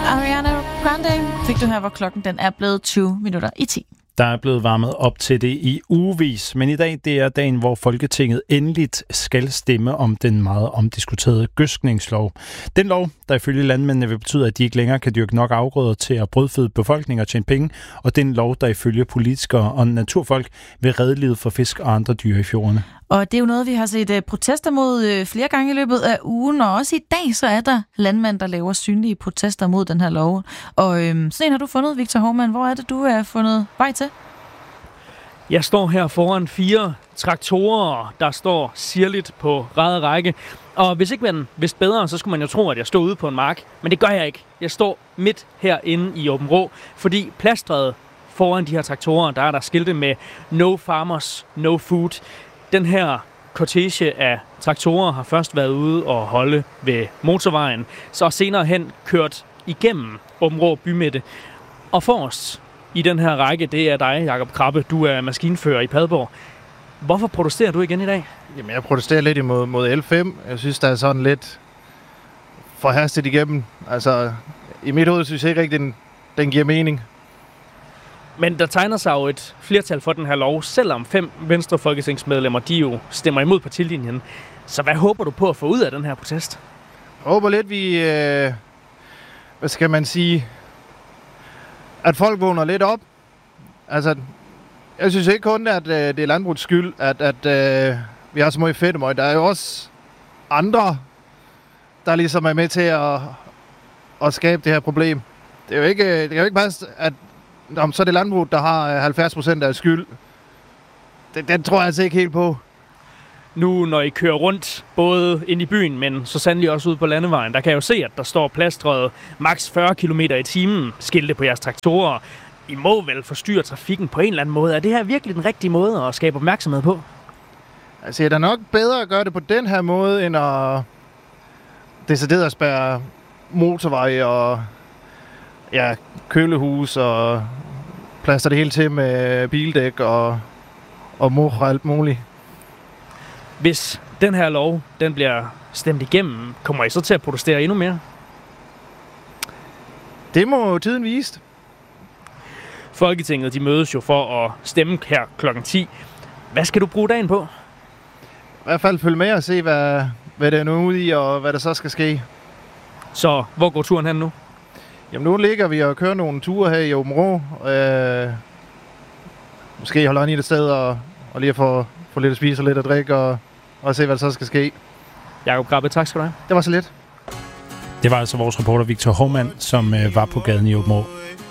Ariana Grande fik du her, hvor klokken den er blevet 10:20. Der er blevet varmet op til det i ugevis, men i dag det er dagen, hvor Folketinget endeligt skal stemme om den meget omdiskuterede gødskningslov. Den lov, der ifølge landmændene vil betyde, at de ikke længere kan dyrke nok afgrøder til at brødføde befolkningen og tjene penge, og den lov, der ifølge politikere og naturfolk vil redde livet for fisk og andre dyr i fjordene. Og det er jo noget, vi har set protester mod flere gange i løbet af ugen, og også i dag så er der landmænd, der laver synlige protester mod den her lov. Og sådan en har du fundet, Victor Hovmand. Hvor er det, du er fundet vej til? Jeg står her foran 4 traktorer, der står sirligt på rad og række. Og hvis ikke man vidste bedre, så skulle man jo tro, at jeg stod ude på en mark. Men det gør jeg ikke. Jeg står midt herinde i Aabenraa, fordi plastret foran de her traktorer, der er der skilte med No Farmers, No Food. Den her kortege af traktorer har først været ude og holde ved motorvejen, så senere hen kørt igennem Aabenraa bymidte. Og forrest i den her række, det er dig, Jakob Krabbe. Du er maskinfører i Padborg. Hvorfor protesterer du igen i dag? Jamen, jeg protesterer lidt imod L5. Jeg synes, der er sådan lidt for hastigt igennem. Altså, i mit hoved synes jeg ikke rigtig, den giver mening. Men der tegner sig jo et flertal for den her lov, selvom 5 Venstre folketingsmedlemmer, de jo stemmer imod partilinjen. Så hvad håber du på at få ud af den her protest? Jeg håber lidt, hvad skal man sige, at folk vågner lidt op. Altså, jeg synes ikke kun, at det er landbrugets skyld, at vi har så meget fedtemøg. Der er jo også andre, der ligesom er med til at skabe det her problem. Det kan jo ikke passe, at så er det landbruget, der har 70% af skyld. Den tror jeg altså ikke helt på. Nu, når I kører rundt, både ind i byen, men så sandelig også ude på landevejen, der kan jeg jo se, at der står plastret maks 40 km i timen skilte på jeres traktorer. I må vel forstyrre trafikken på en eller anden måde. Er det her virkelig den rigtige måde at skabe opmærksomhed på? Altså, det er nok bedre at gøre det på den her måde, end at decideret at spærre motorvej og kølehus og plaster det hele til med bildæk og mor og alt muligt. Hvis den her lov, den bliver stemt igennem, kommer I så til at protestere endnu mere? Det må tiden vise. Folketinget, de mødes jo for at stemme her klokken 10. Hvad skal du bruge dagen på? I hvert fald følge med og se, hvad det er nu ude i, og hvad der så skal ske. Så hvor går turen hen nu? Jamen, nu ligger vi og kører nogle ture her i Aabenraa. Måske holder i et sted og lige få lidt at spise og lidt at drikke og se, hvad der så skal ske. Jakob Krabbe, tak skal du have. Det var så lidt. Det var altså vores reporter Victor Hovmand, som var på gaden i Aabenraa.